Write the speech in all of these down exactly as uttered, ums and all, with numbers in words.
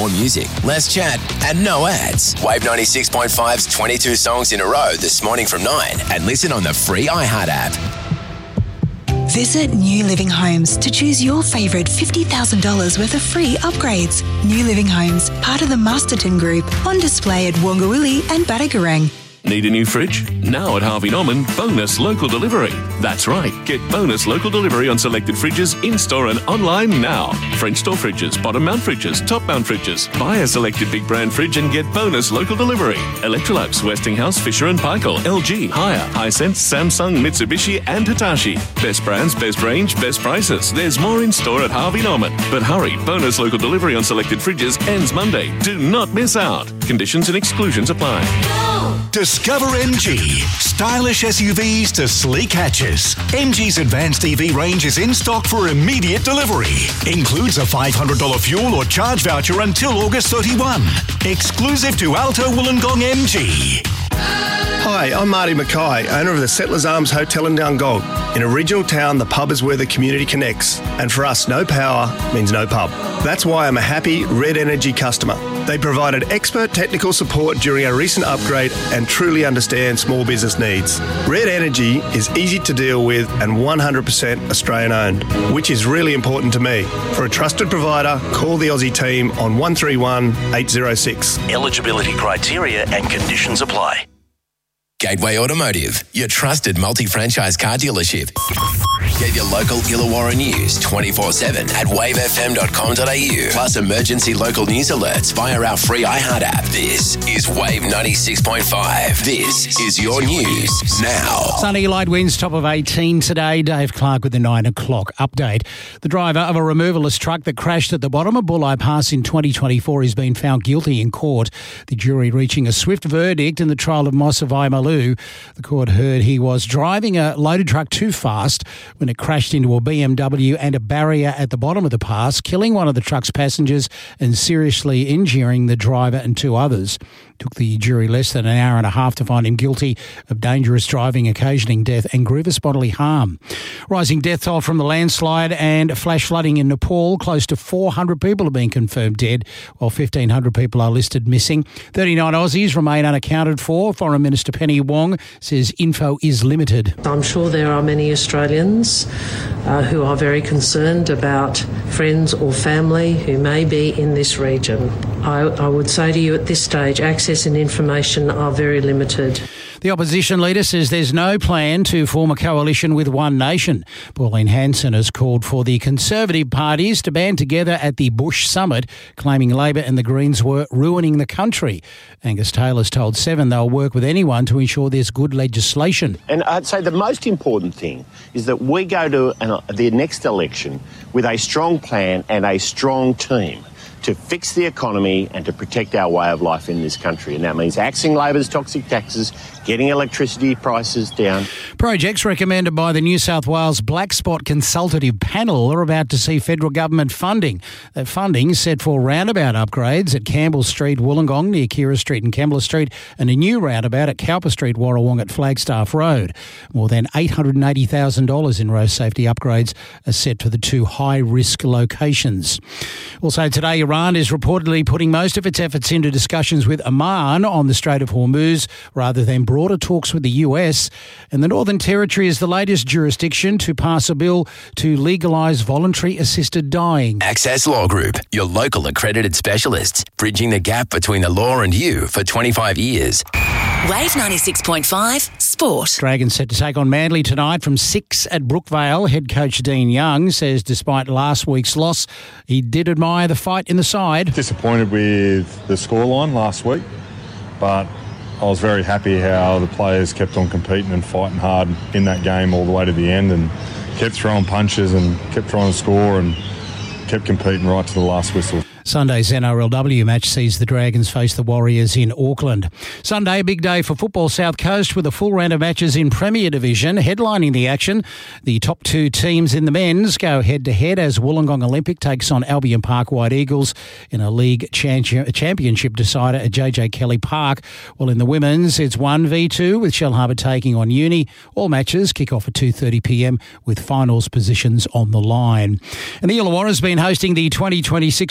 More music, less chat, and no ads. Wave ninety-six point five's twenty-two songs in a row this morning from nine, and listen on the free iHeart app. Visit New Living Homes to choose your favourite fifty thousand dollars worth of free upgrades. New Living Homes, part of the Masterton Group, on display at Wongawilli and Badagarang. Need a new fridge? Now at Harvey Norman, bonus local delivery. That's right, get bonus local delivery on selected fridges in-store and online now. French door fridges, bottom mount fridges, top mount fridges. Buy a selected big brand fridge and get bonus local delivery. Electrolux, Westinghouse, Fisher and Paykel, L G, Haier, Hisense, Samsung, Mitsubishi and Hitachi. Best brands, best range, best prices. There's more in-store at Harvey Norman. But hurry, bonus local delivery on selected fridges ends Monday. Do not miss out. Conditions and exclusions apply. Discover M G. Stylish S U Vs to sleek hatches. M G's advanced E V range is in stock for immediate delivery. Includes a five hundred dollars fuel or charge voucher until August thirty-first. Exclusive to Alto Wollongong M G. Hi, I'm Marty Mackay, owner of the Settlers Arms Hotel in Dungog. In a regional town, the pub is where the community connects. And for us, no power means no pub. That's why I'm a happy Red Energy customer. They provided expert technical support during our recent upgrade and truly understand small business needs. Red Energy is easy to deal with and one hundred percent Australian owned, which is really important to me. For a trusted provider, call the Aussie team on one three one, eight oh six. Eligibility criteria and conditions apply. Gateway Automotive, your trusted multi-franchise car dealership. Get your local Illawarra news twenty-four seven at wave f m dot com dot a u. Plus emergency local news alerts via our free iHeart app. This is Wave ninety-six point five. This is your news now. Sunny, light winds, top of eighteen today. Dave Clark with the nine o'clock update. The driver of a removalist truck that crashed at the bottom of Bulli Pass in twenty twenty-four has been found guilty in court. The jury reaching a swift verdict in the trial of Mosavai Malu. The court heard he was driving a loaded truck too fast when it crashed into a B M W and a barrier at the bottom of the pass, killing one of the truck's passengers and seriously injuring the driver and two others. Took the jury less than an hour and a half to find him guilty of dangerous driving, occasioning death and grievous bodily harm. Rising death toll from the landslide and flash flooding in Nepal. Close to four hundred people have been confirmed dead, while fifteen hundred people are listed missing. thirty-nine Aussies remain unaccounted for. Foreign Minister Penny Wong says info is limited. I'm sure there are many Australians uh, who are very concerned about friends or family who may be in this region. I, I would say to you at this stage, access and information are very limited. The opposition leader says there's no plan to form a coalition with One Nation. Pauline Hanson has called for the Conservative parties to band together at the Bush Summit, claiming Labor and the Greens were ruining the country. Angus Taylor's told Seven they'll work with anyone to ensure there's good legislation. And I'd say the most important thing is that we go to an, the next election with a strong plan and a strong team to fix the economy and to protect our way of life in this country. And that means axing Labor's toxic taxes, getting electricity prices down. Projects recommended by the New South Wales Black Spot Consultative Panel are about to see federal government funding. That funding is set for roundabout upgrades at Campbell Street, Wollongong, near Kira Street and Kembla Street, and a new roundabout at Cowper Street, Warrawong at Flagstaff Road. More than eight hundred eighty thousand dollars in road safety upgrades are set for the two high-risk locations. Also today, Iran is reportedly putting most of its efforts into discussions with Oman on the Strait of Hormuz rather than broader talks with the U S. And the Northern Territory is the latest jurisdiction to pass a bill to legalise voluntary assisted dying. Access Law Group, your local accredited specialists, bridging the gap between the law and you for twenty-five years. Wave ninety-six point five Sport. Dragons set to take on Manly tonight from six at Brookvale. Head coach Dean Young says despite last week's loss, he did admire the fight in the side. Disappointed with the scoreline last week, but I was very happy how the players kept on competing and fighting hard in that game all the way to the end and kept throwing punches and kept trying to score and kept competing right to the last whistle. Sunday's N R L W match sees the Dragons face the Warriors in Auckland. Sunday, a big day for football South Coast with a full round of matches in Premier Division. Headlining the action, the top two teams in the men's go head-to-head as Wollongong Olympic takes on Albion Park White Eagles in a league championship decider at J J Kelly Park. While in the women's, it's one v two with Shellharbour taking on Uni. All matches kick off at two thirty p m with finals positions on the line. And the Illawarra's been hosting the twenty twenty-six Australian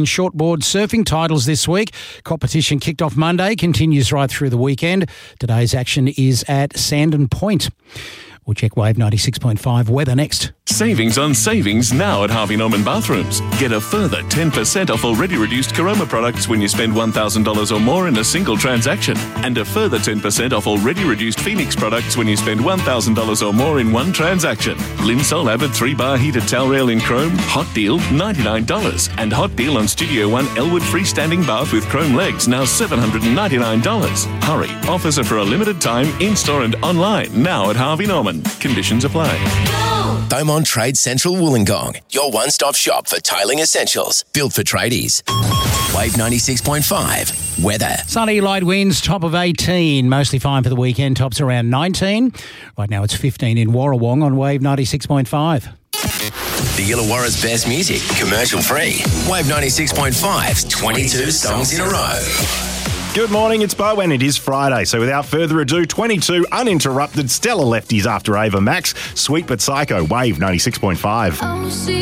Australian shortboard surfing titles this week. Competition kicked off Monday, continues right through the weekend. Today's action is at Sandon Point. We'll check Wave ninety-six point five weather next. Savings on savings now at Harvey Norman Bathrooms. Get a further ten percent off already reduced Caroma products when you spend one thousand dollars or more in a single transaction. And a further ten percent off already reduced Phoenix products when you spend one thousand dollars or more in one transaction. Linsol Avid three bar heated towel rail in chrome, hot deal ninety-nine dollars. And hot deal on Studio One Elwood freestanding bath with chrome legs, now seven hundred ninety-nine dollars. Hurry, offers are for a limited time, in-store and online, now at Harvey Norman. Conditions apply. Beaumont Trade Central Wollongong, your one-stop shop for tiling essentials, built for tradies. Wave ninety-six point five, weather. Sunny, light winds, top of eighteen. Mostly fine for the weekend, tops around nineteen. Right now it's fifteen in Warrawong on Wave ninety-six point five. The Illawarra's best music, commercial free. Wave ninety-six point five's twenty-two songs in a row. Good morning, it's Bo, and it is Friday. So without further ado, twenty-two uninterrupted stellar lefties after Ava Max. Sweet but Psycho, Wave ninety-six point five.